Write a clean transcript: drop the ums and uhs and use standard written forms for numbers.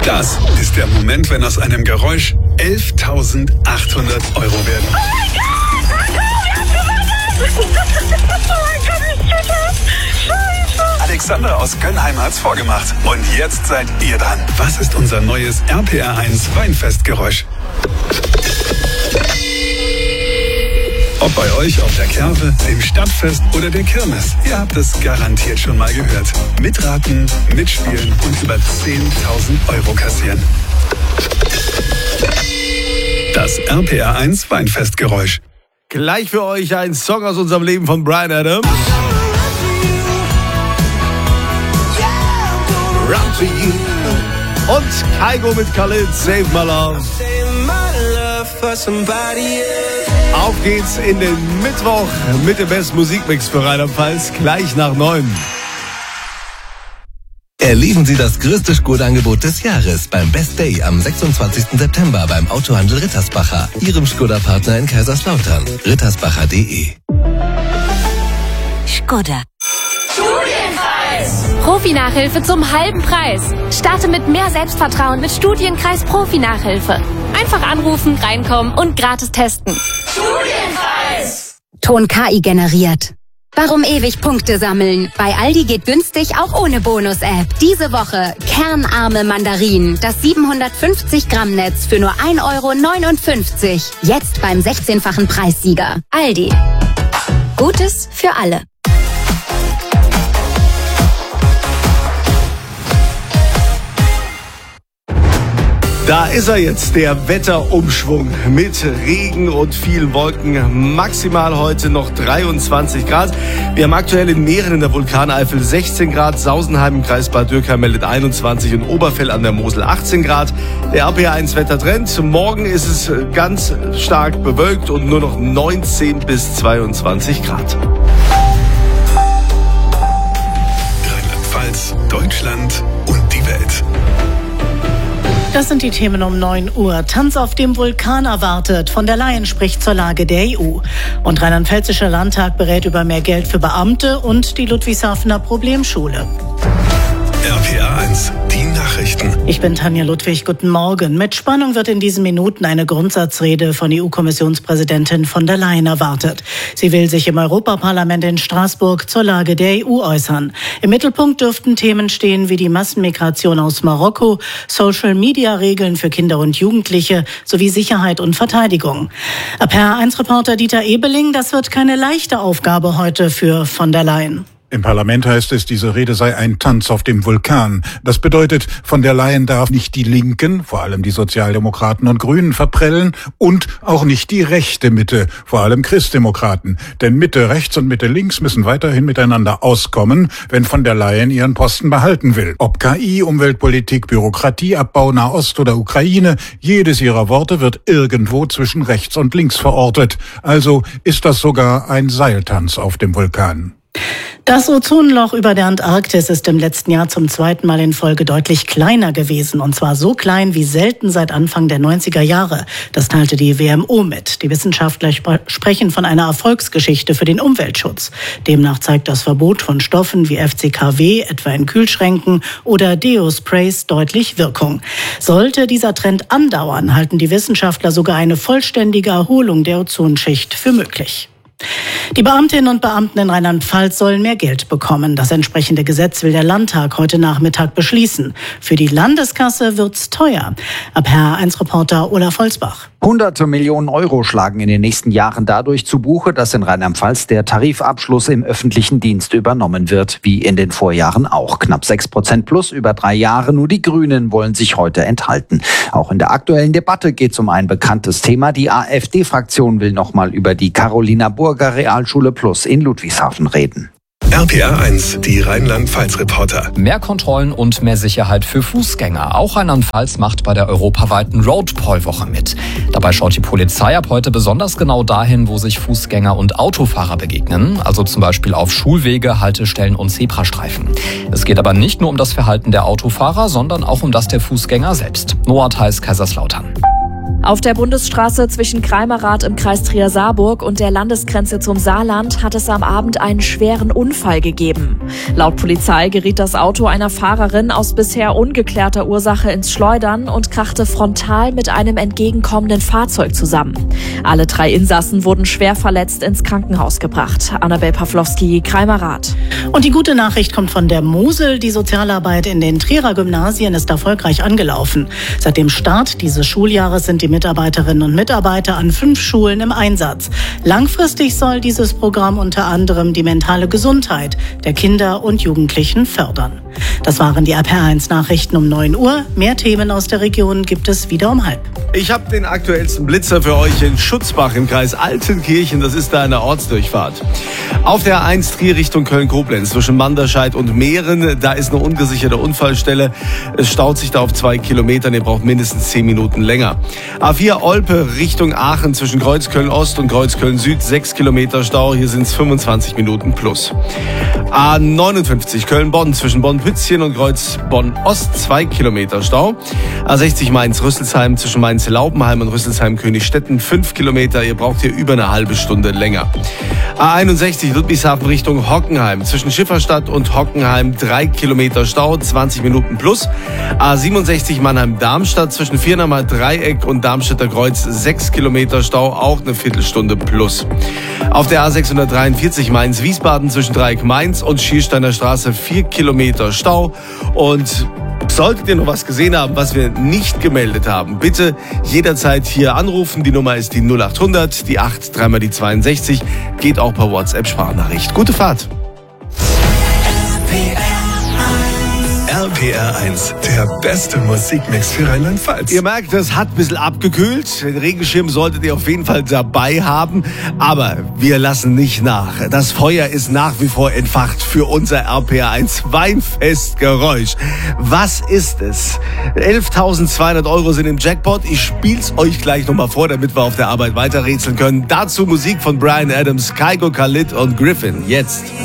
Das ist der Moment, wenn aus einem Geräusch 11.800 Euro werden. Oh mein Gott! Oh mein Gott, ich check das! Scheiße! Alexander aus Gönnheim hat's vorgemacht. Und jetzt seid ihr dran. Was ist unser neues RPR1 Weinfestgeräusch? Ob bei euch auf der Kerwe, dem Stadtfest oder der Kirmes, ihr habt es garantiert schon mal gehört. Mitraten, mitspielen und über 10.000 Euro kassieren. Das RPR1 Weinfestgeräusch. Gleich für euch ein Song aus unserem Leben von Bryan Adams. Run to You. Und Kygo mit Khalid, Save My Love. Auf geht's in den Mittwoch mit dem besten Musikmix für Rheinland-Pfalz, gleich nach 9. Erleben Sie das größte Skoda-Angebot des Jahres beim Best Day am 26. September beim Autohandel Rittersbacher, Ihrem Skoda-Partner in Kaiserslautern. rittersbacher.de. Skoda. Studienkreis! Profi-Nachhilfe zum halben Preis. Starte mit mehr Selbstvertrauen mit Studienkreis Profi-Nachhilfe. Einfach anrufen, reinkommen und gratis testen. Studienkreis! Ton KI generiert. Warum ewig Punkte sammeln? Bei Aldi geht günstig auch ohne Bonus-App. Diese Woche kernarme Mandarinen. Das 750 Gramm Netz für nur 1,59 €. Jetzt beim 16-fachen Preissieger. Aldi. Gutes für alle. Da ist er jetzt, der Wetterumschwung mit Regen und vielen Wolken. Maximal heute noch 23 Grad. Wir haben aktuell in Mähren in der Vulkaneifel 16 Grad. Sausenheim im Kreis Bad Dürkheim meldet 21 und Oberfell an der Mosel 18 Grad. Der RPR1 Wettertrend. Morgen ist es ganz stark bewölkt und nur noch 19 bis 22 Grad. Rheinland-Pfalz, Deutschland und die Welt. Das sind die Themen um 9 Uhr. Tanz auf dem Vulkan erwartet. Von der Leyen spricht zur Lage der EU. Und Rheinland-Pfälzischer Landtag berät über mehr Geld für Beamte und die Ludwigshafener Problemschule. RPR1, die Nachrichten. Ich bin Tanja Ludwig, guten Morgen. Mit Spannung wird in diesen Minuten eine Grundsatzrede von EU-Kommissionspräsidentin von der Leyen erwartet. Sie will sich im Europaparlament in Straßburg zur Lage der EU äußern. Im Mittelpunkt dürften Themen stehen wie die Massenmigration aus Marokko, Social-Media-Regeln für Kinder und Jugendliche sowie Sicherheit und Verteidigung. RPR1-Reporter Dieter Ebeling, das wird keine leichte Aufgabe heute für von der Leyen. Im Parlament heißt es, diese Rede sei ein Tanz auf dem Vulkan. Das bedeutet, von der Leyen darf nicht die Linken, vor allem die Sozialdemokraten und Grünen, verprellen und auch nicht die rechte Mitte, vor allem Christdemokraten. Denn Mitte rechts und Mitte links müssen weiterhin miteinander auskommen, wenn von der Leyen ihren Posten behalten will. Ob KI, Umweltpolitik, Bürokratieabbau, Nahost oder Ukraine, jedes ihrer Worte wird irgendwo zwischen rechts und links verortet. Also ist das sogar ein Seiltanz auf dem Vulkan. Das Ozonloch über der Antarktis ist im letzten Jahr zum zweiten Mal in Folge deutlich kleiner gewesen. Und zwar so klein wie selten seit Anfang der 90er Jahre. Das teilte die WMO mit. Die Wissenschaftler sprechen von einer Erfolgsgeschichte für den Umweltschutz. Demnach zeigt das Verbot von Stoffen wie FCKW, etwa in Kühlschränken, oder Deo-Sprays deutlich Wirkung. Sollte dieser Trend andauern, halten die Wissenschaftler sogar eine vollständige Erholung der Ozonschicht für möglich. Die Beamtinnen und Beamten in Rheinland-Pfalz sollen mehr Geld bekommen. Das entsprechende Gesetz will der Landtag heute Nachmittag beschließen. Für die Landeskasse wird's teuer. RPR1-Reporter Olaf Holzbach. Hunderte Millionen Euro schlagen in den nächsten Jahren dadurch zu Buche, dass in Rheinland-Pfalz der Tarifabschluss im öffentlichen Dienst übernommen wird, wie in den Vorjahren auch. Knapp 6% plus über 3 Jahre. Nur die Grünen wollen sich heute enthalten. Auch in der aktuellen Debatte geht es um ein bekanntes Thema. Die AfD-Fraktion will nochmal über die Carolina Burger Realschule Plus in Ludwigshafen reden. RPR1, die Rheinland-Pfalz-Reporter. Mehr Kontrollen und mehr Sicherheit für Fußgänger. Auch Rheinland-Pfalz macht bei der europaweiten Roadpoll-Woche mit. Dabei schaut die Polizei ab heute besonders genau dahin, wo sich Fußgänger und Autofahrer begegnen. Also zum Beispiel auf Schulwege, Haltestellen und Zebrastreifen. Es geht aber nicht nur um das Verhalten der Autofahrer, sondern auch um das der Fußgänger selbst. Noah Theis, Kaiserslautern. Auf der Bundesstraße zwischen Kreimerath im Kreis Trier-Saarburg und der Landesgrenze zum Saarland hat es am Abend einen schweren Unfall gegeben. Laut Polizei geriet das Auto einer Fahrerin aus bisher ungeklärter Ursache ins Schleudern und krachte frontal mit einem entgegenkommenden Fahrzeug zusammen. Alle 3 Insassen wurden schwer verletzt ins Krankenhaus gebracht. Annabel Pawlowski, Kreimerath. Und die gute Nachricht kommt von der Mosel. Die Sozialarbeit in den Trierer Gymnasien ist erfolgreich angelaufen. Seit dem Start dieses Schuljahres sind die Mitarbeiterinnen und Mitarbeiter an 5 Schulen im Einsatz. Langfristig soll dieses Programm unter anderem die mentale Gesundheit der Kinder und Jugendlichen fördern. Das waren die RPR1 Nachrichten um 9 Uhr. Mehr Themen aus der Region gibt es wieder um 12:30. Ich habe den aktuellsten Blitzer für euch in Schutzbach im Kreis Altenkirchen. Das ist da eine Ortsdurchfahrt. Auf der A1 Trier Richtung Köln-Koblenz zwischen Manderscheid und Mehren, da ist eine ungesicherte Unfallstelle. Es staut sich da auf 2 Kilometern. Ihr braucht mindestens 10 Minuten länger. A4 Olpe Richtung Aachen zwischen Kreuzköln-Ost und Kreuzköln-Süd 6 Kilometer Stau. Hier sind es 25 Minuten plus. A59 Köln-Bonn zwischen Bonn-Pützchen und Kreuz-Bonn-Ost 2 Kilometer Stau. A60 Mainz-Rüsselsheim zwischen Mainz-Laubenheim und Rüsselsheim-Königstetten 5 Kilometer. Ihr braucht hier über eine halbe Stunde länger. A61 Ludwigshafen Richtung Hockenheim zwischen Schifferstadt und Hockenheim 3 Kilometer Stau, 20 Minuten plus. A67 Mannheim-Darmstadt zwischen Viernheimer Dreieck und Darmstädter Kreuz 6 Kilometer Stau, auch eine Viertelstunde plus. Auf der A643 Mainz-Wiesbaden zwischen Dreieck Mainz und Schiersteiner Straße 4 Kilometer Stau. Und solltet ihr noch was gesehen haben, was wir nicht gemeldet haben, bitte jederzeit hier anrufen. Die Nummer ist die 0800, die 8, 3 mal die 62. Geht auch per WhatsApp-Sprachnachricht. Gute Fahrt. RPR1, der beste Musikmix für Rheinland-Pfalz. Ihr merkt, es hat ein bisschen abgekühlt. Den Regenschirm solltet ihr auf jeden Fall dabei haben. Aber wir lassen nicht nach. Das Feuer ist nach wie vor entfacht für unser RPR1 Weinfestgeräusch. Was ist es? 11.200 € sind im Jackpot. Ich spiel's euch gleich nochmal vor, damit wir auf der Arbeit weiterrätseln können. Dazu Musik von Bryan Adams, Kygo Khalid und Griffin. Jetzt.